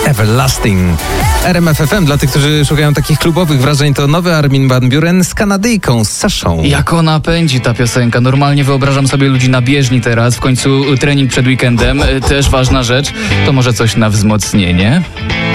Everlasting. RMF FM, dla tych, którzy szukają takich klubowych wrażeń, to nowy Armin van Buuren z Kanadyjką, z Saszą. Jak ona pędzi, ta piosenka. Normalnie wyobrażam sobie ludzi na bieżni teraz, w końcu trening przed weekendem, też ważna rzecz. To może coś na wzmocnienie?